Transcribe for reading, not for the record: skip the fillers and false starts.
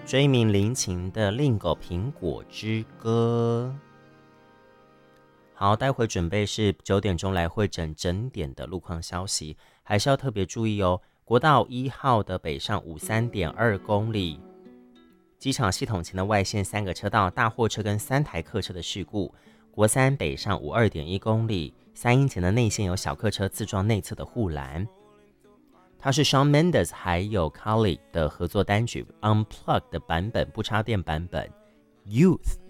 追名林檎的另狗苹果之歌。好，待会准备是9点钟来会诊整点的路况消息，还是要特别注意哦。国道1号的北上53.2公里，机场系统前的外线3个车道，大货车跟3台客车的事故。国三北上52.1公里，三英前的内线有小客车自撞内侧的护栏。它是 Shawn Mendes 还有 Khalid 的合作单曲 Unplugged 的版本，不插电版本 Youth。